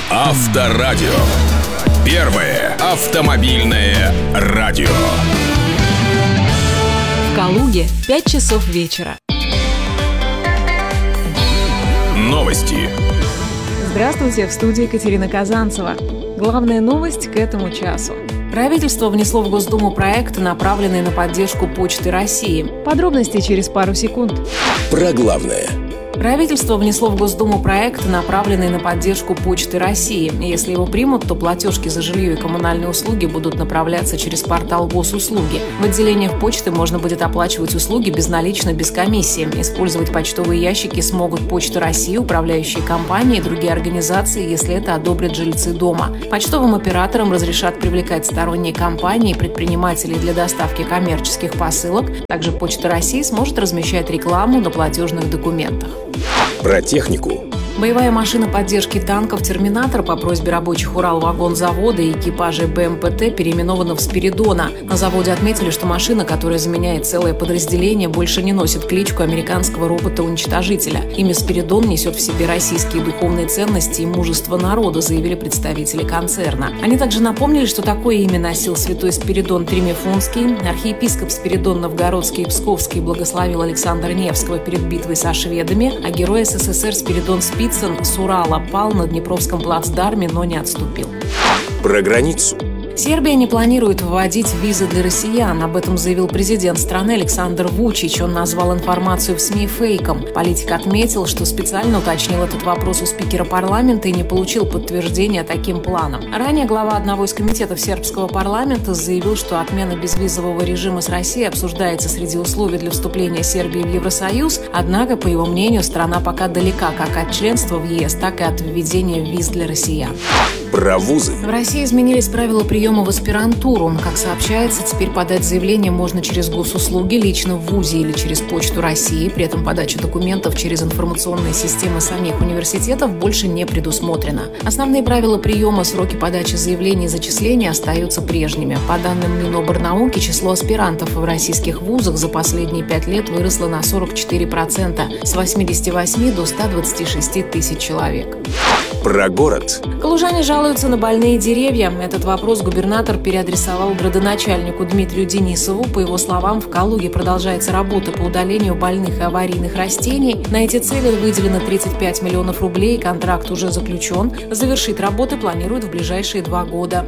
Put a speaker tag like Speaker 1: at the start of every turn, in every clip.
Speaker 1: Авторадио. Первое автомобильное радио.
Speaker 2: В Калуге 5 часов вечера.
Speaker 1: Новости.
Speaker 2: Здравствуйте, в студии Екатерина Казанцева. Главная новость к этому часу. Правительство внесло в Госдуму проект, направленный на поддержку Почты России. Подробности через пару секунд.
Speaker 1: Про главное.
Speaker 2: Правительство внесло в Госдуму проект, направленный на поддержку Почты России. Если его примут, то платежки за жилье и коммунальные услуги будут направляться через портал Госуслуги. В отделениях почты можно будет оплачивать услуги безналично, без комиссии. Использовать почтовые ящики смогут Почта России, управляющие компании и другие организации, если это одобрят жильцы дома. Почтовым операторам разрешат привлекать сторонние компании и предпринимателей для доставки коммерческих посылок. Также Почта России сможет размещать рекламу на платежных документах.
Speaker 1: Про технику.
Speaker 2: Боевая машина поддержки танков «Терминатор» по просьбе рабочих Уралвагонзавода и экипажей БМПТ переименована в «Спиридона». На заводе отметили, что машина, которая заменяет целое подразделение, больше не носит кличку американского робота-уничтожителя. Имя «Спиридон» несет в себе российские духовные ценности и мужество народа, заявили представители концерна. Они также напомнили, что такое имя носил святой Спиридон Тримифунский. Архиепископ Спиридон Новгородский и Псковский благословил Александра Невского перед битвой со шведами, а герой СССР Спиридон Спицын с Урала пал на Днепровском плацдарме, но не отступил.
Speaker 1: Про границу.
Speaker 2: Сербия не планирует вводить визы для россиян. Об этом заявил президент страны Александр Вучич. Он назвал информацию в СМИ фейком. Политик отметил, что специально уточнил этот вопрос у спикера парламента и не получил подтверждения таким планам. Ранее глава одного из комитетов сербского парламента заявил, что отмена безвизового режима с Россией обсуждается среди условий для вступления Сербии в Евросоюз. Однако, по его мнению, страна пока далека как от членства в ЕС, так и от введения виз для россиян.
Speaker 1: Про вузы.
Speaker 2: В России изменились правила приема в аспирантуру. Как сообщается, теперь подать заявление можно через госуслуги, лично в вузе или через Почту России. При этом подача документов через информационные системы самих университетов больше не предусмотрена. Основные правила приема, сроки подачи заявлений и зачисления остаются прежними. По данным Миноборнауки, число аспирантов в российских вузах за последние 5 лет выросло на 44%, с 88 до 126 тысяч человек.
Speaker 1: Про город.
Speaker 2: Калужане жалуются на больные деревья. Этот вопрос губернатор переадресовал градоначальнику Дмитрию Денисову. По его словам, в Калуге продолжается работа по удалению больных и аварийных растений. На эти цели выделено 35 миллионов рублей, контракт уже заключен. Завершить работы планируют в ближайшие 2 года.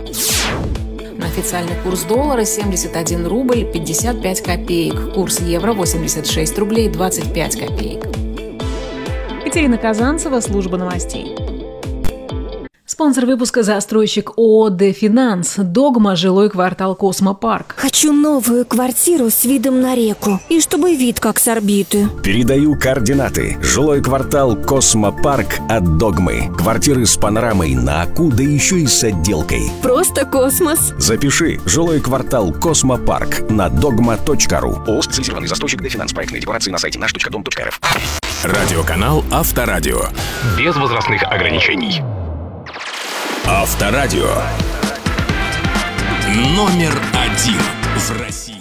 Speaker 2: На официальный курс доллара 71 рубль 55 копеек. Курс евро 86 рублей 25 копеек. Екатерина Казанцева, служба новостей. Спонсор выпуска — застройщик ООО «Дефинанс». «Догма», жилой квартал «Космопарк».
Speaker 3: Хочу новую квартиру с видом на реку. И чтобы вид как с орбиты.
Speaker 4: Передаю координаты. Жилой квартал «Космопарк» от «Догмы». Квартиры с панорамой на Аку, да еще и с отделкой.
Speaker 3: Просто космос.
Speaker 4: Запиши. Жилой квартал «Космопарк» на dogma.ru. ООО «Специализированный застройщик Дефинанс». Проектные декларации на сайте наш.дом.рф.
Speaker 1: Радиоканал Авторадио.
Speaker 5: Без возрастных ограничений.
Speaker 1: Авторадио. Номер 1 в России.